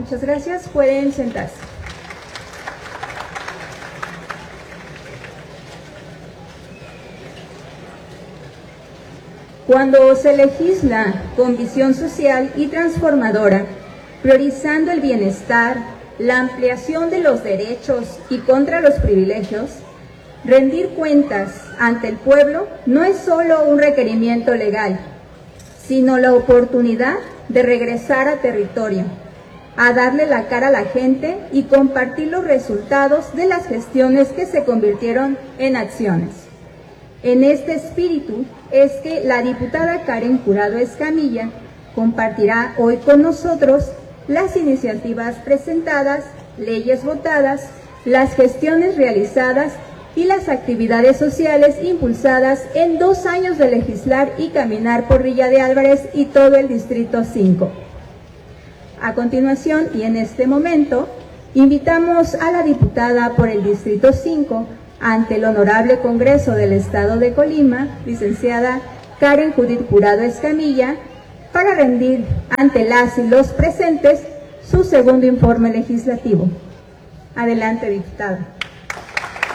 Muchas gracias. Pueden sentarse. Cuando se legisla con visión social y transformadora, priorizando el bienestar, la ampliación de los derechos y contra los privilegios, rendir cuentas ante el pueblo no es solo un requerimiento legal, sino la oportunidad de regresar a territorio, a darle la cara a la gente y compartir los resultados de las gestiones que se convirtieron en acciones. En este espíritu es que la diputada Karen Jurado Escamilla compartirá hoy con nosotros las iniciativas presentadas, leyes votadas, las gestiones realizadas y las actividades sociales impulsadas en 2 años de legislar y caminar por Villa de Álvarez y todo el Distrito 5. A continuación y en este momento, invitamos a la diputada por el Distrito 5 ante el Honorable Congreso del Estado de Colima, licenciada Karen Judith Jurado Escamilla, para rendir ante las y los presentes su segundo informe legislativo. Adelante, diputada.